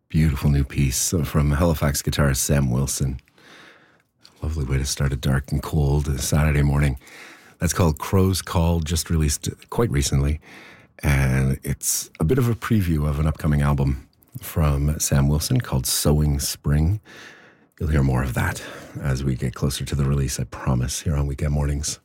Beautiful new piece from Halifax guitarist Sam Wilson. Lovely way to start a dark and cold Saturday morning. That's called Crow's Call, just released quite recently. And it's a bit of a preview of an upcoming album from Sam Wilson called Sowing Spring. You'll hear more of that as we get closer to the release, I promise, here on Weekend Mornings.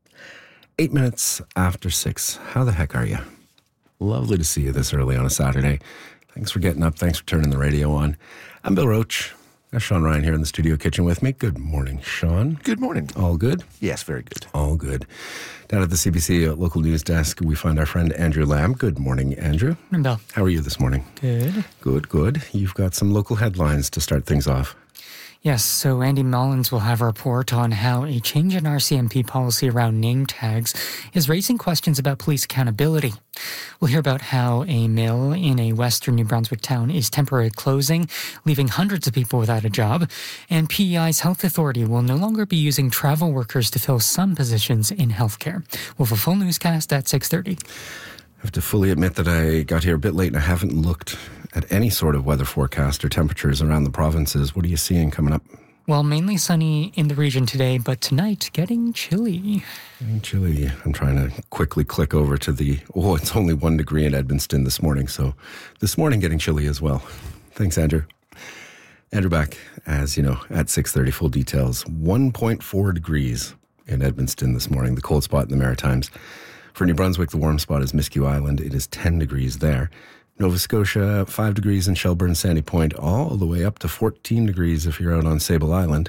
8 minutes after 6. How the heck are you? Lovely to see you this early on a Saturday. Thanks for getting up. Thanks for turning the radio on. I'm Bill Roach. Got Sean Ryan here in the studio kitchen with me. Good morning, Sean. Good morning. All good? Yes, very good. All good. Down at the CBC local news desk, we find our friend Andrew Lamb. Good morning, Andrew. Morning, Bill. How are you this morning? Good. Good. You've got some local headlines to start things off. Yes, so Andy Mullins will have a report on how a change in RCMP policy around name tags is raising questions about police accountability. We'll hear about how a mill in a western New Brunswick town is temporarily closing, leaving hundreds of people without a job, and PEI's health authority will no longer be using travel workers to fill some positions in healthcare. We'll have a full newscast at 6:30. I have to fully admit that I got here a bit late and I haven't looked at any sort of weather forecast or temperatures around the provinces. What are you seeing coming up? Well, mainly sunny in the region today, but tonight getting chilly. Getting chilly. I'm trying to quickly click over to it's only 1 degree in Edmundston this morning. So this morning getting chilly as well. Thanks, Andrew. Andrew back, as you know, at 6:30, full details. 1.4 degrees in Edmundston this morning, the cold spot in the Maritimes. For New Brunswick, the warm spot is Miscue Island. It is 10 degrees there. Nova Scotia, 5 degrees in Shelburne, Sandy Point, all the way up to 14 degrees if you're out on Sable Island.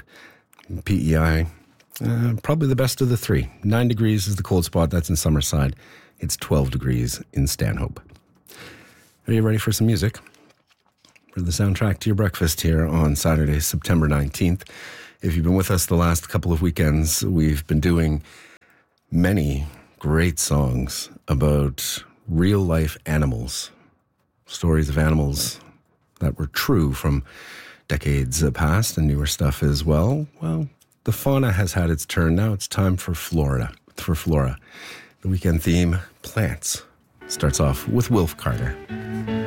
PEI, probably the best of the three. 9 degrees is the cold spot. That's in Summerside. It's 12 degrees in Stanhope. Are you ready for some music? For the soundtrack to your breakfast here on Saturday, September 19th. If you've been with us the last couple of weekends, we've been doing many great songs about real-life animals. Stories of animals that were true from decades past and newer stuff as well. Well, the fauna has had its turn. Now it's time for flora. The weekend theme, plants. Starts off with Wilf Carter.